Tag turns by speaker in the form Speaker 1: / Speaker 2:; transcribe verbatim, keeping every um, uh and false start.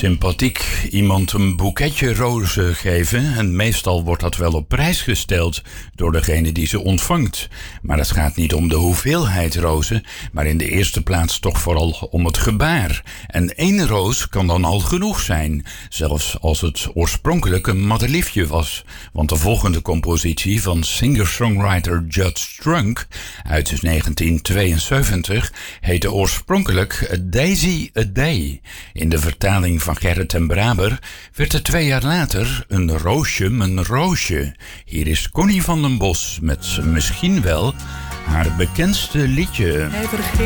Speaker 1: sympathiek iemand een boeketje rozen geven en meestal wordt dat wel op prijs gesteld door degene die ze ontvangt. Maar het gaat niet om de hoeveelheid rozen, maar in de eerste plaats toch vooral om het gebaar. En één roos kan dan al genoeg zijn, zelfs als het oorspronkelijk een madeliefje was. Want de volgende compositie van singer-songwriter Judd Strunk uit negentien tweeënzeventig heette oorspronkelijk A Daisy a Day. In de vertaling van Gerrit ten Braber werd er twee jaar later een roosje een roosje. Hier is Connie van den Bos met misschien wel haar bekendste liedje.